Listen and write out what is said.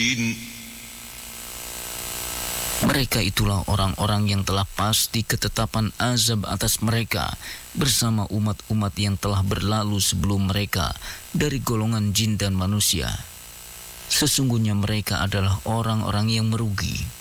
Mereka itulah orang-orang yang telah pasti ketetapan azab atas mereka bersama umat-umat yang telah berlalu sebelum mereka dari golongan jin dan manusia. Sesungguhnya mereka adalah orang-orang yang merugi.